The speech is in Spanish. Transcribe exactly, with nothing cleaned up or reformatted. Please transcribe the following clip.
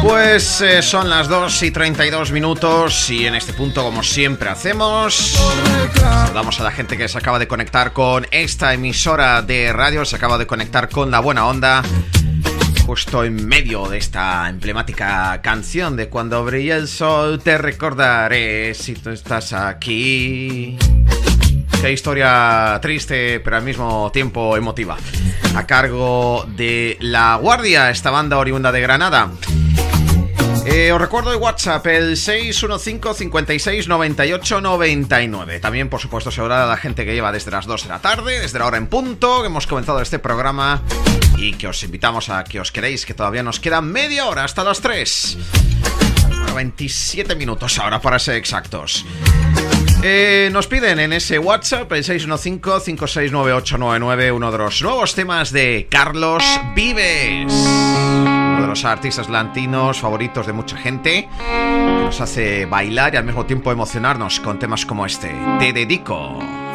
Pues eh, son las dos y treinta y dos minutos y en este punto, como siempre hacemos, saludamos a la gente que se acaba de conectar con esta emisora de radio, se acaba de conectar con La Buena Onda, justo en medio de esta emblemática canción de Cuando brille el sol te recordaré si tú estás aquí. Qué historia triste, pero al mismo tiempo emotiva. A cargo de La Guardia, esta banda oriunda de Granada. Eh, os recuerdo el WhatsApp, el seis uno cinco, cinco seis, nueve ocho, nueve nueve. También, por supuesto, saludar a la gente que lleva desde las dos de la tarde, desde la hora en punto, que hemos comenzado este programa y que os invitamos a que os quedéis, que todavía nos queda media hora hasta las tres. Bueno, veintisiete minutos ahora para ser exactos. Eh, nos piden en ese WhatsApp, el seis uno cinco, cinco seis nueve ocho nueve nueve, uno de los nuevos temas de Carlos Vives, uno de los artistas latinos favoritos de mucha gente, que nos hace bailar y al mismo tiempo emocionarnos con temas como este. Te dedico.